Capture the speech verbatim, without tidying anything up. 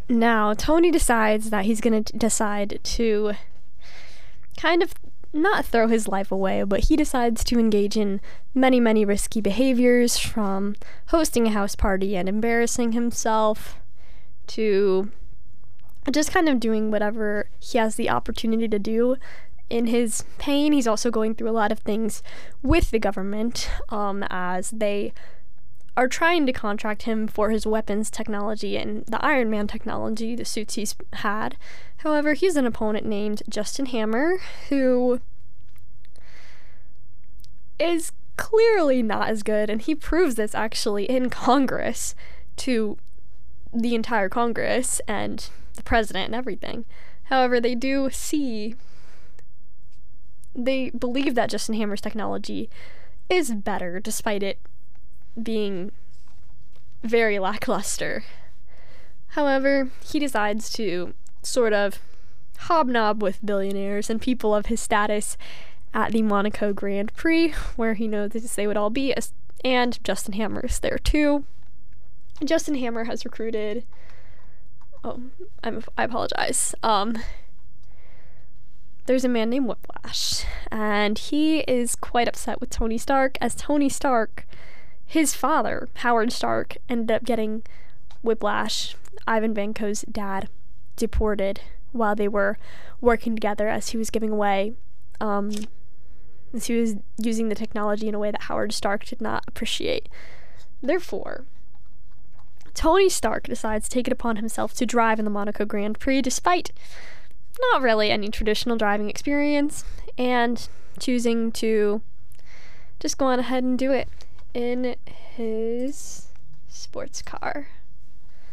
Now, Tony decides that he's going to decide to kind of not throw his life away, but he decides to engage in many, many risky behaviors, from hosting a house party and embarrassing himself to just kind of doing whatever he has the opportunity to do. In his pain, he's also going through a lot of things with the government, um, as they are trying to contract him for his weapons technology and the Iron Man technology, the suits he's had. However, he's an opponent named Justin Hammer, who is clearly not as good, and he proves this actually in Congress to the entire Congress and the president and everything. However, they do see, they believe that Justin Hammer's technology is better, despite it being very lackluster. However, he decides to sort of hobnob with billionaires and people of his status at the Monaco Grand Prix, where he knows they would all be, and Justin Hammer is there too. Justin Hammer has recruited, oh, I'm, I apologize, um, there's a man named Whiplash, and he is quite upset with Tony Stark, as Tony Stark, his father, Howard Stark, ended up getting Whiplash, Ivan Vanko's dad, deported while they were working together, as he was giving away, um, as he was using the technology in a way that Howard Stark did not appreciate. Therefore, Tony Stark decides to take it upon himself to drive in the Monaco Grand Prix, despite not really any traditional driving experience, and choosing to just go on ahead and do it in his sports car.